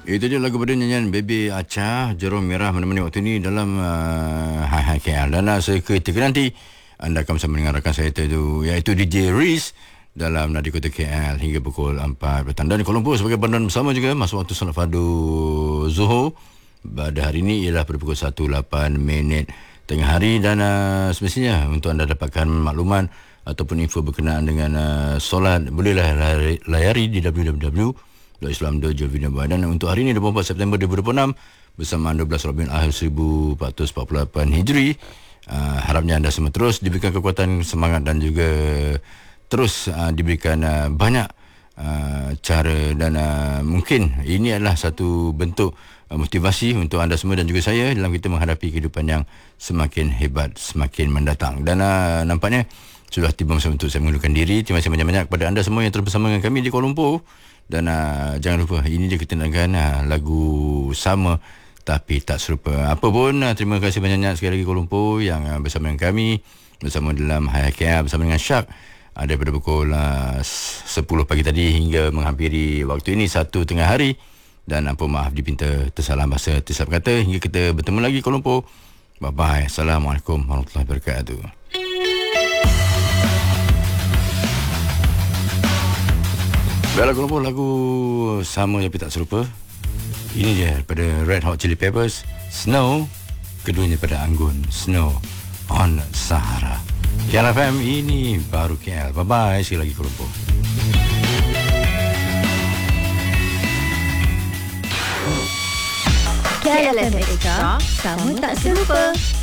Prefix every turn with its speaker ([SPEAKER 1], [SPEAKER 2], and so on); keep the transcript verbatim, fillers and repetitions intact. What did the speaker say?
[SPEAKER 1] Itu dia lagu pada nyanyian Baby Acha, Jerome Merah menemani waktu ini dalam uh, Hai Hai K L. Dan uh, seketika nanti anda akan bersama dengan rakan saya itu, iaitu D J Riz dalam Nadi Kota K L hingga pukul empat petang. Dan Kuala Lumpur sebagai bandan bersama juga masuk waktu solat fardu Zuhur pada hari ini ialah pada pukul satu lapan minit tengah hari. Dan uh, semestinya untuk anda dapatkan makluman ataupun info berkenaan dengan uh, solat, bolehlah layari, layari di w w w dot islam dot jalvina. Dan untuk hari ini dua puluh empat September dua ribu dua puluh enam bersama dua belas Rabiul Akhir seribu empat ratus empat puluh lapan Hijri, uh, harapnya anda semua terus diberikan kekuatan, semangat dan juga terus uh, diberikan uh, banyak uh, cara. Dan uh, mungkin ini adalah satu bentuk uh, motivasi untuk anda semua dan juga saya dalam kita menghadapi kehidupan yang semakin hebat, semakin mendatang. Dan uh, nampaknya sudah tiba masa untuk saya mengundurkan diri. Terima kasih banyak-banyak kepada anda semua yang terus bersama dengan kami di Kuala Lumpur. Dan uh, jangan lupa, ini dia kita nakkan uh, lagu sama tapi tak serupa. Apa pun, uh, terima kasih banyak-banyak sekali lagi Kuala Lumpur yang uh, bersama dengan kami, bersama dalam Hai Hai K L bersama dengan Syak uh, daripada pukul uh, sepuluh pagi tadi hingga menghampiri waktu ini satu tengah hari. Dan apa maaf dipinta tersalah bahasa, tersilap kata. Hingga kita bertemu lagi Kuala Lumpur. Bye-bye. Assalamualaikum warahmatullahi wabarakatuh. Baiklah Kuala Lumpur, lagu sama tapi tak serupa. Ini dia daripada Red Hot Chili Peppers, Snow. Keduanya pada Anggun, Snow on Sahara. K L F M, ini baru K L. Bye-bye sekali lagi Kuala Lumpur.
[SPEAKER 2] K L F M Extra, sama tak serupa.